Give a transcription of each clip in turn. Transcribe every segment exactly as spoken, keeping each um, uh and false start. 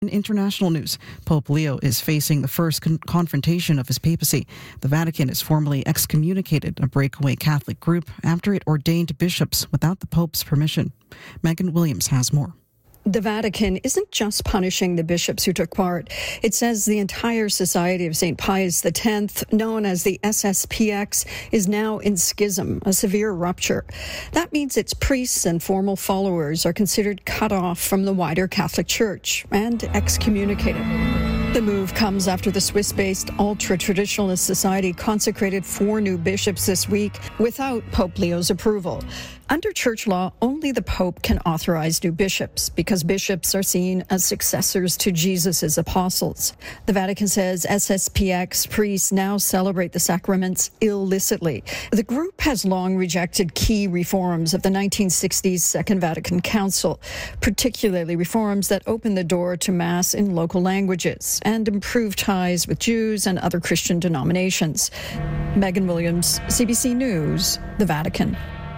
In international news, Pope Leo is facing the first con- confrontation of his papacy. The Vatican has formally excommunicated a breakaway Catholic group after it ordained bishops without the Pope's permission. Megan Williams has more. The Vatican isn't just punishing the bishops who took part. It says the entire Society of Saint Pius X, known as the S S P X, is now in schism, a severe rupture. That means its priests and formal followers are considered cut off from the wider Catholic Church and excommunicated. The move comes after the Swiss-based ultra-traditionalist society consecrated four new bishops this week without Pope Leo's approval. Under church law, only the Pope can authorize new bishops because bishops are seen as successors to Jesus' apostles. The Vatican says S S P X priests now celebrate the sacraments illicitly. The group has long rejected key reforms of the nineteen sixties Second Vatican Council, particularly reforms that open the door to Mass in local languages and improve ties with Jews and other Christian denominations. Megan Williams, C B C News, the Vatican.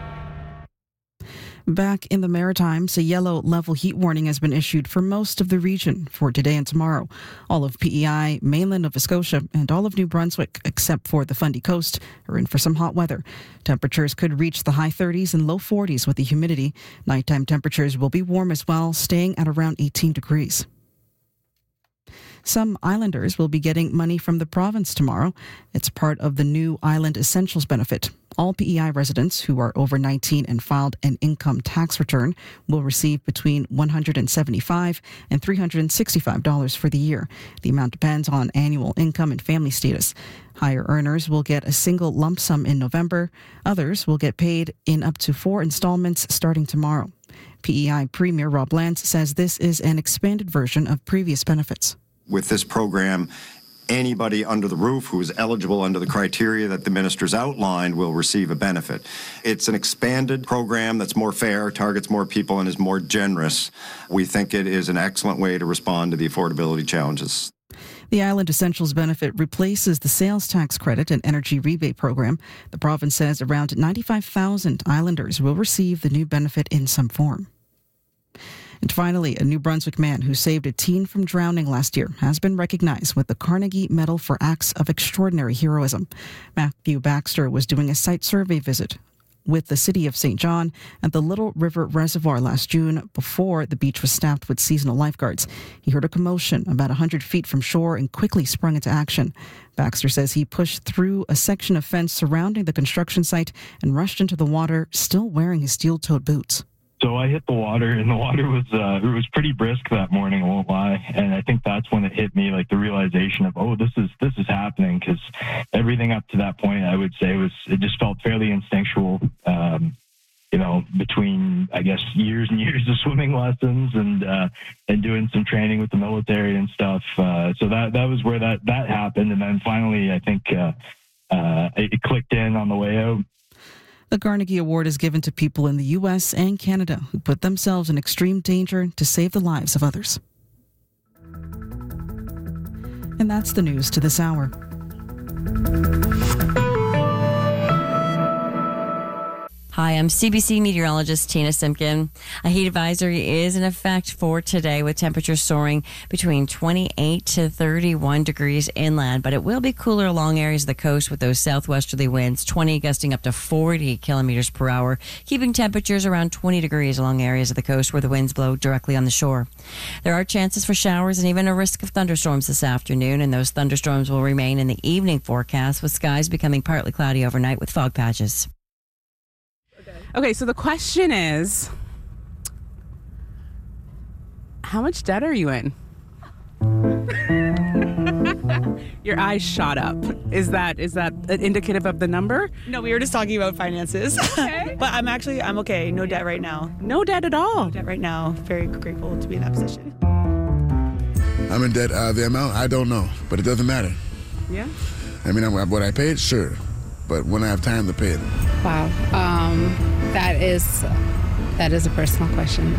Back in the Maritimes, a yellow level heat warning has been issued for most of the region for today and tomorrow. All of P E I, mainland Nova Scotia, and all of New Brunswick, except for the Fundy Coast, are in for some hot weather. Temperatures could reach the high thirties and low forties with the humidity. Nighttime temperatures will be warm as well, staying at around eighteen degrees. Some islanders will be getting money from the province tomorrow. It's part of the new Island Essentials benefit. All P E I residents who are over nineteen and filed an income tax return will receive between one hundred seventy-five dollars and three hundred sixty-five dollars for the year. The amount depends on annual income and family status. Higher earners will get a single lump sum in November. Others will get paid in up to four installments starting tomorrow. P E I Premier Rob Lance says this is an expanded version of previous benefits. With this program, anybody under the roof who is eligible under the criteria that the ministers outlined will receive a benefit. It's an expanded program that's more fair, targets more people, and is more generous. We think it is an excellent way to respond to the affordability challenges. The Island Essentials benefit replaces the sales tax credit and energy rebate program. The province says around ninety-five thousand islanders will receive the new benefit in some form. And finally, a New Brunswick man who saved a teen from drowning last year has been recognized with the Carnegie Medal for Acts of Extraordinary Heroism. Matthew Baxter was doing a site survey visit with the city of Saint John at the Little River Reservoir last June before the beach was staffed with seasonal lifeguards. He heard a commotion about one hundred feet from shore and quickly sprung into action. Baxter says he pushed through a section of fence surrounding the construction site and rushed into the water, still wearing his steel-toed boots. So I hit the water, and the water was uh, it was pretty brisk that morning, I won't lie. And I think that's when it hit me, like the realization of, oh, this is this is happening, because everything up to that point, I would say, was it just felt fairly instinctual. Um, you know, between I guess years and years of swimming lessons and uh, and doing some training with the military and stuff. Uh, so that that was where that that happened, and then finally, I think uh, uh, it clicked in on the way out. The Carnegie Award is given to people in the U S and Canada who put themselves in extreme danger to save the lives of others. And that's the news to this hour. Hi, I'm C B C meteorologist Tina Simpkin. A heat advisory is in effect for today with temperatures soaring between twenty-eight to thirty-one degrees inland, but it will be cooler along areas of the coast with those southwesterly winds, twenty gusting up to forty kilometers per hour, keeping temperatures around twenty degrees along areas of the coast where the winds blow directly on the shore. There are chances for showers and even a risk of thunderstorms this afternoon, and those thunderstorms will remain in the evening forecast with skies becoming partly cloudy overnight with fog patches. Okay, so the question is, how much debt are you in? Your eyes shot up. Is that is that indicative of the number? No, we were just talking about finances. Okay. But I'm actually, I'm okay. No debt right now. No debt at all? No debt right now. Very grateful to be in that position. I'm in debt. Uh, the amount, I don't know, but it doesn't matter. Yeah? I mean, I'm, what I paid, sure. But when I have time to pay it. Wow. Um, that is that is a personal question.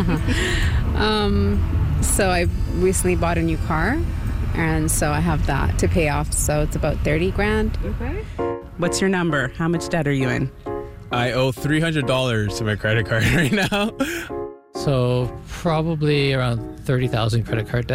um, so I recently bought a new car, and so I have that to pay off. So it's about thirty grand. Okay. What's your number? How much debt are you in? I owe three hundred dollars to my credit card right now. So Probably around thirty thousand credit card debt.